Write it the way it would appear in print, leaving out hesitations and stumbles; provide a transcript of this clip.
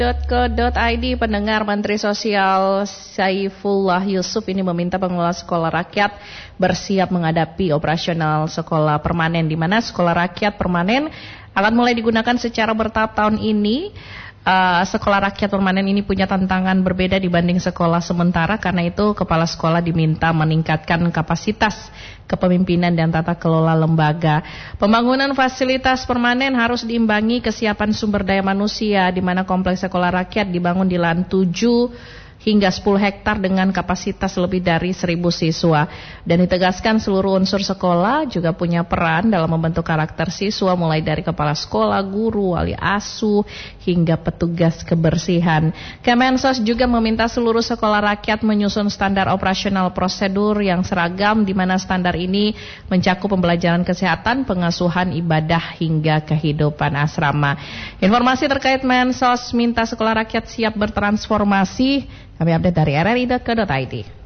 .co.id. Pendengar, Menteri Sosial Saifullah Yusuf ini meminta pengelola sekolah rakyat bersiap menghadapi operasional sekolah permanen, di mana sekolah rakyat permanen akan mulai digunakan secara bertahap tahun ini. Sekolah rakyat permanen ini punya tantangan berbeda dibanding sekolah sementara, karena itu kepala sekolah diminta meningkatkan kapasitas kepemimpinan dan tata kelola lembaga. Pembangunan fasilitas permanen harus diimbangi kesiapan sumber daya manusia, di mana kompleks sekolah rakyat dibangun di lahan 7 hingga 10 hektar dengan kapasitas lebih dari 1.000 siswa. Dan ditegaskan seluruh unsur sekolah juga punya peran dalam membentuk karakter siswa, mulai dari kepala sekolah, guru, wali asuh, hingga petugas kebersihan. Kemensos juga meminta seluruh sekolah rakyat menyusun standar operasional prosedur yang seragam, di mana standar ini mencakup pembelajaran kesehatan, pengasuhan ibadah, hingga kehidupan asrama. Informasi terkait Mensos minta sekolah rakyat siap bertransformasi, kami update dari rri.co.id.